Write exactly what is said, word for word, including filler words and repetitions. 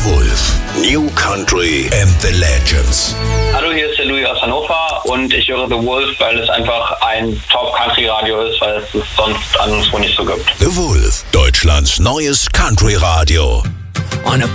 Wolf. New Country and the Legends. Hallo, hier ist der Louis aus Hannover und ich höre The Wolf, weil es einfach ein Top-Country-Radio ist, weil es es sonst anderswo nicht so gibt. The Wolf, Deutschlands neues Country-Radio. On a